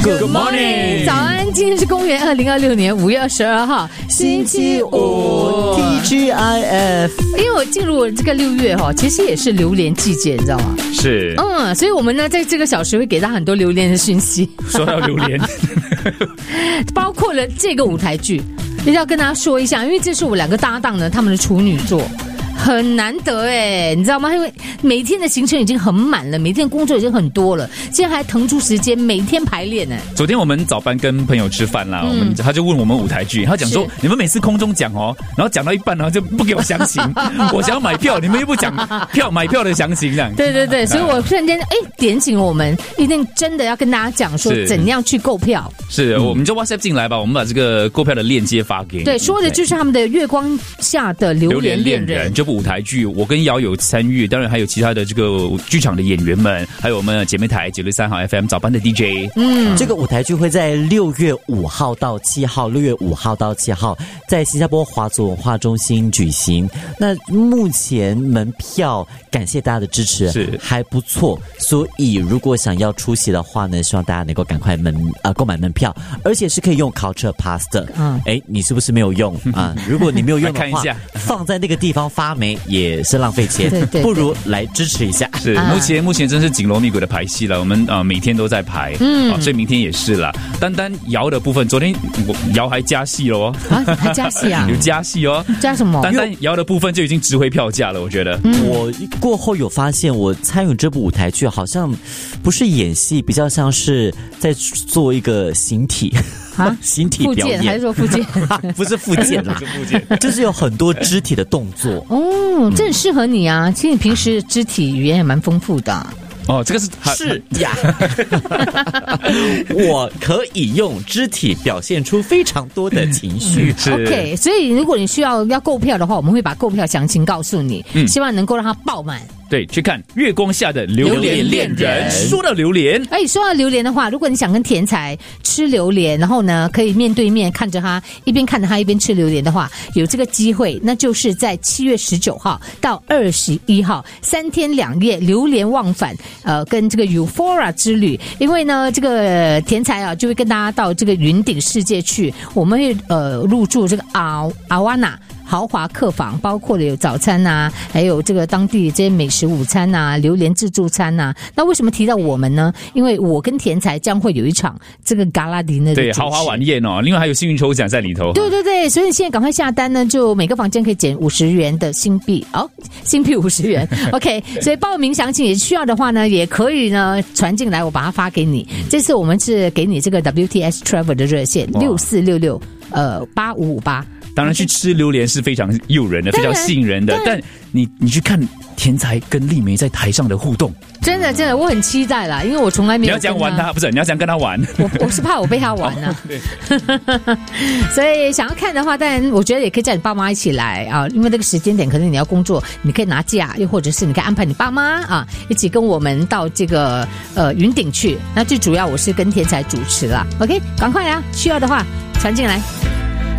Good morning， 早安！今天是公元2026年5月22号，星期五。 TGIF， 因为我进入这个6月其实也是榴莲季节，你知道吗？ 是， 所以我们呢在这个小时会给他很多榴莲的讯息。 说到榴莲， 包括了这个舞台剧，一定要跟大家说一下，因为这是我2个搭档呢，他们的处女作。很难得哎，你知道吗？因为每天的行程已经很满了，每天工作已经很多了，现在还腾出时间每天排练呢。 昨天我们早班跟朋友吃饭啦，他就问我们舞台剧，他讲说你们每次空中讲然后讲到一半就不给我详情，我想要买票，你们又不讲买票的详情这样。 对，所以我突然间点醒我们，一定真的要跟大家讲说怎样去购票。 是，我们就 WhatsApp 进来吧，我们把这个购票的链接发给你。 对，说的就是他们的月光下的榴莲恋人这部舞台剧，我跟瑶有参与，当然还有其他的这个剧场的演员们，还有我们姐妹台963号 FM 早班的 DJ。 这个舞台剧会在6月5号到7号，6月5号到7号在新加坡华族文化中心举行。那目前门票，感谢大家的支持， 是还不错。所以如果想要出席的话呢，希望大家能够赶快购买门票，而且是可以用 Culture Pass 的。你是不是没有用啊？如果你没有用的话， 看一下放在那个地方发霉也是浪费钱， 对， 不如来支持一下。 是，目前真是紧锣密鼓的排戏了，我们每天都在排，所以明天也是了。单瑶的部分，昨天瑶还加戏了还加戏啊？ 有加戏加什么？ 单瑶的部分就已经值回票价了，我觉得。 我过后有发现，我参与这部舞台剧好像不是演戏，比较像是在做一个形体。形体表演还是说复健？ 不是复健啦，就是有很多肢体的动作。 这很适合你啊！其实你平时肢体语言也蛮丰富的。 这个是呀，我可以用肢体表现出非常多的情绪。 OK， 所以如果你需要购票的话，我们会把购票详情告诉你，希望能够让它爆满。 对，去看月光下的榴莲恋人。说到榴莲， 说到榴莲的话，如果你想跟田财吃榴莲，然后呢可以面对面看着他，一边看着他一边吃榴莲的话，有这个机会，那就是在7月19号到21号3天2夜榴莲往返，跟这个 Euphoria 之旅。因为呢，这个田财就会跟大家到这个云顶世界去，我们会入住这个阿瓦纳豪华客房，包括了有早餐啊，还有这个当地这些美食午餐啊，榴莲自助餐啊。那为什么提到我们呢？因为我跟田财将会有一场这个嘎拉迪的对豪华晚宴另外还有幸运抽奖在里头。 对，所以你现在赶快下单呢，就每个房间可以减50元的新币新币50元。OK， 所以报名详情也需要的话呢，也可以呢传进来，我把它发给你。这次我们是给你这个 WTS Travel 的热线6466 8558。 当然去吃榴莲是非常诱人的，非常吸引人的，但你去看田财跟丽梅在台上的互动， 真的我很期待啦，因为我从来没有。 你要这样玩他，不是你要这样跟他玩。 我是怕我被他玩啊。所以想要看的话，当然我觉得也可以叫你爸妈一起来啊，因为这个时间点可能你要工作，你可以拿假，又或者是你可以安排你爸妈一起跟我们到这个云顶去。那最主要我是跟田财主持啦。OK， 赶快需要的话传进来。